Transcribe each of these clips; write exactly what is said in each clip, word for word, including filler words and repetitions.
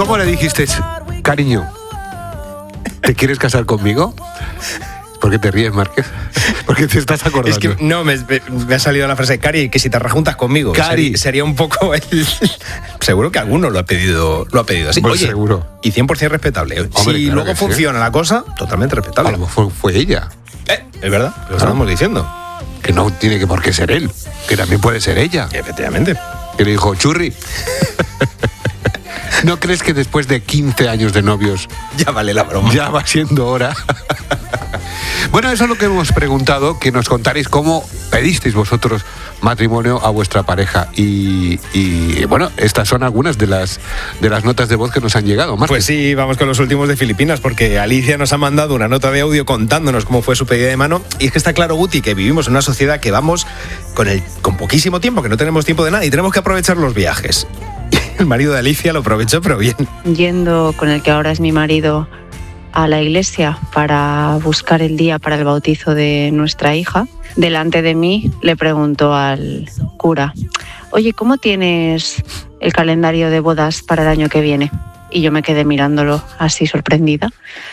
¿Cómo le dijiste, cariño, ¿te quieres casar conmigo? ¿Por qué te ríes, Márquez? Porque te estás acordando. Es que no, me, me ha salido la frase, Cari, que si te rejuntas conmigo. Cari. Sería, sería un poco el... Seguro que alguno lo ha pedido, lo ha pedido así. Pues Oye, seguro. Y cien por ciento respetable. Hombre, si claro luego que sí. funciona la cosa, totalmente respetable. A lo mejor fue ella. Eh, es verdad, lo estamos diciendo. Que no tiene que por qué ser él, que también puede ser ella. Efectivamente. Que le dijo, churri. ¿No crees que después de quince años de novios Ya vale la broma. ya va siendo hora? Bueno, eso es lo que hemos preguntado, que nos contaréis cómo pedisteis vosotros matrimonio a vuestra pareja. Y, y bueno, estas son algunas de las, de las notas de voz que nos han llegado. Márquez. Pues sí, vamos con los últimos de Filipinas, porque Alicia nos ha mandado una nota de audio contándonos cómo fue su pedida de mano. Y es que está claro, Guti, que vivimos en una sociedad que vamos con, el, con poquísimo tiempo, que no tenemos tiempo de nada y tenemos que aprovechar los viajes. El marido de Alicia lo aprovechó, pero bien. Yendo con el que ahora es mi marido a la iglesia para buscar el día para el bautizo de nuestra hija, delante de mí le preguntó al cura, oye, ¿cómo tienes el calendario de bodas para el año que viene? Y yo me quedé mirándolo así sorprendida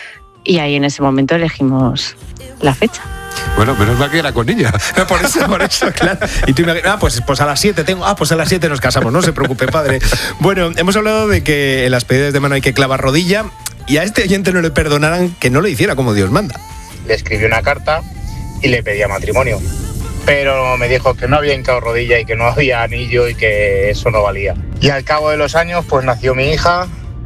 y ahí en ese momento elegimos la fecha. Bueno, menos mal que era con ella. Por eso, por eso, claro. Y tú imaginas, ah, pues, pues a las siete tengo, ah, pues a las siete nos casamos, no se preocupe, padre. Bueno, hemos hablado de que en las pedidas de mano hay que clavar rodilla y a este oyente no le perdonarán que no lo hiciera como Dios manda. Le escribí una carta y le pedía matrimonio, pero me dijo que no había hincado rodilla y que no había anillo y que eso no valía. Y al cabo de los años, pues nació mi hija.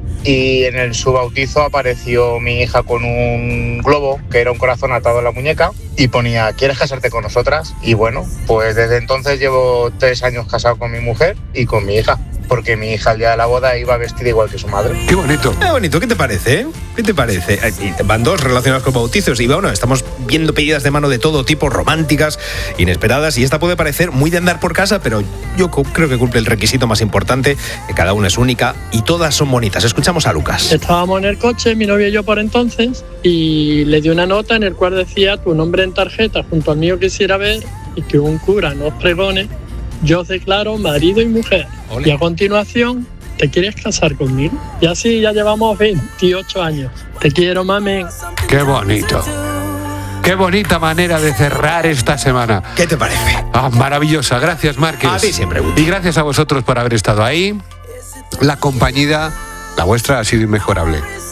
Y en el su bautizo apareció mi hija con un globo, que era un corazón atado a la muñeca, y ponía, ¿quieres casarte con nosotras? Y bueno, pues desde entonces llevo tres años casado con mi mujer y con mi hija, porque mi hija el día de la boda iba vestida igual que su madre. Qué bonito. Qué bonito, ¿qué te parece? Eh? ¿Qué te parece? Y van dos relacionadas con bautizos y bueno, estamos viendo pedidas de mano de todo tipo, románticas, inesperadas, y esta puede parecer muy de andar por casa, pero yo creo que cumple el requisito más importante, que cada una es única y todas son bonitas. Escuchamos a Lucas. Estábamos en el coche, mi novia y yo por entonces, y le di una nota en el cual decía tu nombre en tarjeta junto al mío quisiera ver y que un cura nos pregone, yo os declaro marido y mujer. Ole. Y a continuación, ¿te quieres casar conmigo? Y así ya llevamos veintiocho años. Te quiero, mami. Qué bonito. Qué bonita manera de cerrar esta semana. ¿Qué te parece? Ah, maravillosa. Gracias, Márquez. A ti siempre, Guti. Y gracias a vosotros por haber estado ahí. La compañía, la vuestra, ha sido inmejorable.